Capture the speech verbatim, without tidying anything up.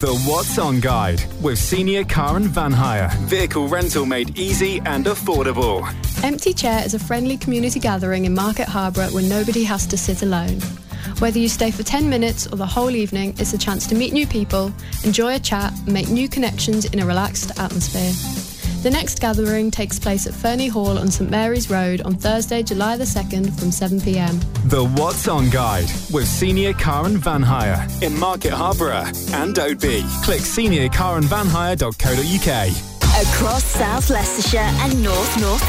The What's On Guide with Senior Car and Van Hire. Vehicle rental made easy and affordable. Empty Chair is a friendly community gathering in Market Harborough where nobody has to sit alone. Whether you stay for ten minutes or the whole evening, it's a chance to meet new people, enjoy a chat, and make new connections in a relaxed atmosphere. The next gathering takes place at Fernie Hall on St Mary's Road on Thursday, July the second from seven p m. The What's On Guide with Senior Car and Van Hire in Market Harborough and Oadby. Click senior car and van hire dot co dot uk. Across South Leicestershire and North North